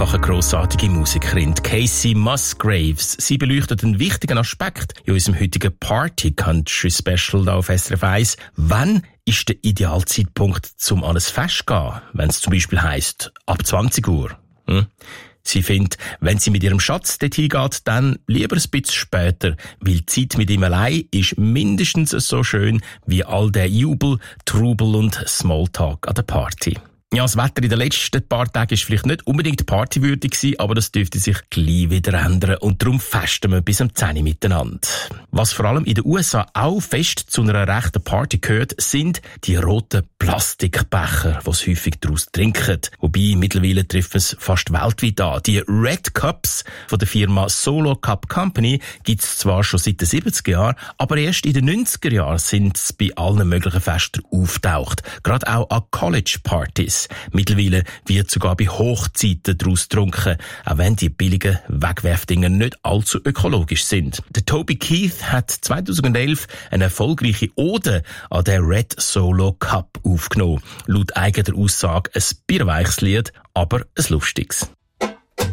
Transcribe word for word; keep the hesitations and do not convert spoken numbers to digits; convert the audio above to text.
einfach eine grossartige Musikerin, Casey Musgraves. Sie beleuchtet einen wichtigen Aspekt in unserem heutigen Party-Country-Special auf S R F eins. Wann ist der Idealzeitpunkt, um an ein Fest zu gehen, wenn es zum Beispiel heisst, ab zwanzig Uhr? Hm? Sie findet, wenn sie mit ihrem Schatz dorthin geht, dann lieber ein bisschen später, weil die Zeit mit ihm allein ist mindestens so schön wie all der Jubel, Trubel und Smalltalk an der Party. Ja, das Wetter in den letzten paar Tagen ist vielleicht nicht unbedingt partywürdig gewesen, aber das dürfte sich gleich wieder ändern und darum festen wir bis um zehn Uhr miteinander. Was vor allem in den U S A auch fest zu einer rechten Party gehört, sind die roten Plastikbecher, die es häufig daraus trinken. Wobei, mittlerweile treffen es fast weltweit an. Die Red Cups von der Firma Solo Cup Company gibt es zwar schon seit den siebziger Jahren, aber erst in den neunziger Jahren sind sie bei allen möglichen Festen auftaucht. Gerade auch an College-Partys. Mittlerweile wird sogar bei Hochzeiten daraus getrunken, auch wenn die billigen Wegwerfdinger nicht allzu ökologisch sind. Der Toby Keith hat zweitausendelf eine erfolgreiche Ode an den Red Solo Cup aufgenommen. Laut eigener Aussage ein bierweiches Lied, aber ein lustiges.